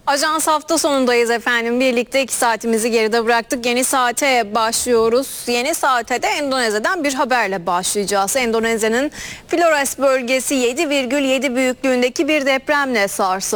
Ajans hafta sonundayız efendim. Birlikte 2 saatimizi geride bıraktık. Yeni saate başlıyoruz. Yeni saate de Endonezya'dan bir haberle başlayacağız. Endonezya'nın Flores bölgesi 7,7 büyüklüğündeki bir depremle sarsıldı.